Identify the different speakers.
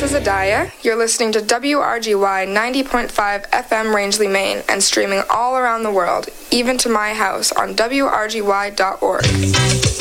Speaker 1: is Adaya. You're listening to WRGY 90.5 FM Rangeley, Maine, and streaming all around the world, even to my house on WRGY.org.